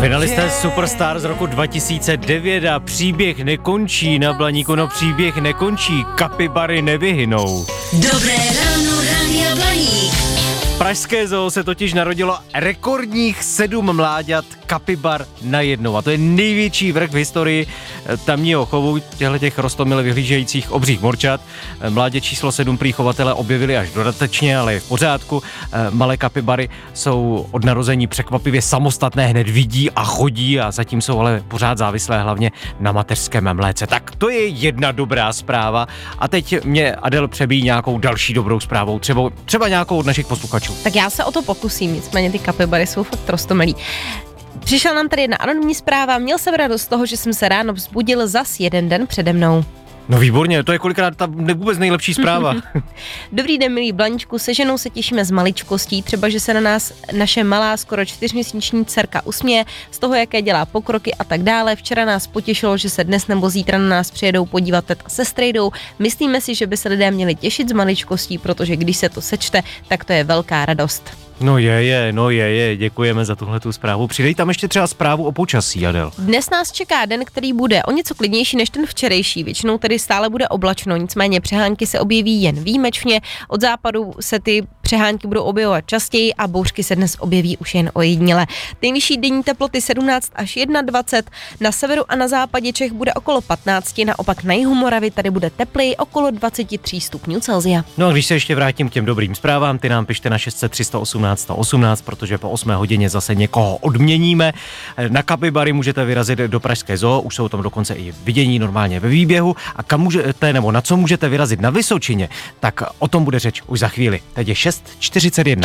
Finalisté Superstar z roku 2009 a příběh nekončí na Blaníku, no příběh nekončí, kapibary nevyhynou. Dobré ráno, Rádia Blaník. Pražské zoo se totiž narodilo rekordních 7 mláďat kapibar najednou a to je největší vrch v historii tamního chovu těch roztomile vyhlížejících obřích morčat. Mládě číslo 7 prý chovatele objevili až dodatečně, ale je v pořádku. Malé kapibary jsou od narození překvapivě samostatné, hned vidí a chodí a zatím jsou ale pořád závislé hlavně na mateřském mléce. Tak to je jedna dobrá zpráva a teď mě Adel přebíjí nějakou další dobrou zprávou, třeba nějakou od našich posluchačů. Tak já se o to pokusím, nicméně ty kapibary jsou fakt roztomilí. Přišel nám tady jedna anonymní zpráva, měl jsem radost z toho, že jsem se ráno vzbudil zas jeden den přede mnou. No výborně, to je kolikrát ta vůbec nejlepší zpráva. Dobrý den, milí Blaníčku, se ženou se těšíme z maličkostí, třeba, že se na nás naše malá, skoro 4měsíční dcerka usměje, z toho, jaké dělá pokroky a tak dále. Včera nás potěšilo, že se dnes nebo zítra na nás přijedou podívat teta se strejdou. Myslíme si, že by se lidé měli těšit z maličkostí, protože když se to sečte, tak to je velká radost. No je, děkujeme za tuhletu zprávu. Přidej tam ještě třeba zprávu o počasí, Adel. Dnes nás čeká den, který bude o něco klidnější než ten včerejší. Většinou tedy stále bude oblačno, nicméně přehánky se objeví jen výjimečně. Od západu se ty přehánky budou objevovat častěji a bouřky se dnes objeví už jen ojediněle. Nejvyšší denní teploty 17 až 21, na severu a na západě Čech bude okolo 15, naopak na jihu Moravy tady bude tepleji okolo 23 stupňů Celsia. No a když se ještě vrátím k těm dobrým zprávám, ty nám pište na 600 318 118, protože po 8 hodině zase někoho odměníme. Na kapibary můžete vyrazit do Pražské zoo, už jsou tam dokonce i vidění normálně ve výběhu a kam můžete, nebo na co můžete vyrazit na Vysočině, tak o tom bude řeč už za chvíli. Teď je 6:41.